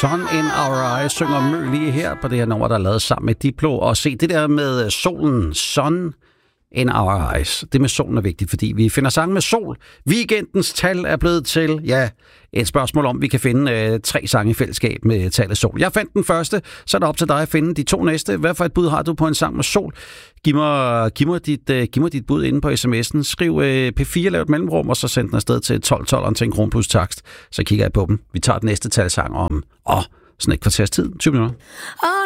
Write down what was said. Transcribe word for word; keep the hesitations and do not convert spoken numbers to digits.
Sun in Our Eyes synger Mø lige her på det her nummer, der er lavet sammen med Diplo. Og se, det der med solen, Sun in Our Eyes, det med solen er vigtigt, fordi vi finder sange med sol. Weekendens tal er blevet til, ja, et spørgsmål om, vi kan finde øh, tre sange i fællesskab med tallet sol. Jeg fandt den første, så er det op til dig at finde de to næste. Hvad for et bud har du på en sang med sol? Giv mig, giv mig, dit, øh, giv mig dit bud inde på sms'en. Skriv øh, P fire, lav et mellemrum, og så send den afsted til tolv tolv til en krone plus takst. Så kigger jeg på dem. Vi tager den næste talsang om, åh, sådan et kvarters tid, tyve minutter.